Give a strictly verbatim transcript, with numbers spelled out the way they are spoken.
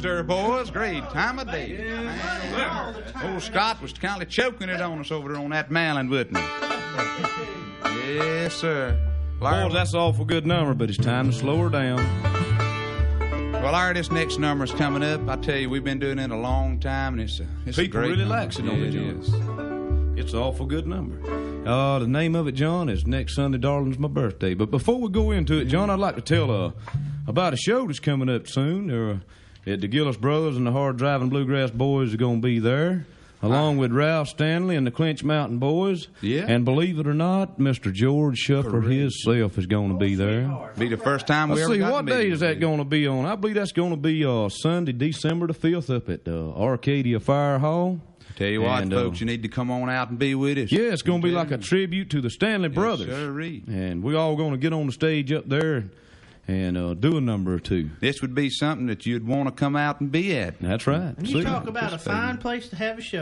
there, boys. Great time of day. Man, old Scott was kind of choking it on us over there on that mountain, wasn't he? Yes, sir. Boys, that's an awful good number, but it's time to slow her down. Well, Larry, this next number's coming up. I tell you, we've been doing it a long time, and it's a, it's People a great really number. likes it on Yeah, the it joint. is. It's an awful good number. Uh, the name of it, John, is Next Sunday, Darling's my birthday. But before we go into it, John, I'd like to tell uh, about a show that's coming up soon. Uh, at the Gillis Brothers and the Hard Driving Bluegrass Boys are going to be there, along with Ralph Stanley and the Clinch Mountain Boys. Yeah. And believe it or not, Mister George Shuffer himself is going to be there. Be the first time we Let's ever see, got what to meet day him. is that going to be on? I believe that's going to be uh, Sunday, December the fifth up at uh, Arcadia Fire Hall. Tell you what, And, folks, uh, you need to come on out and be with us. Yeah, it's going to be like a tribute to the Stanley Brothers. sirree. And we're all going to get on the stage up there and uh, do a number or two. This would be something that you'd want to come out and be at. That's right. And you See? talk about a fine place to have a show.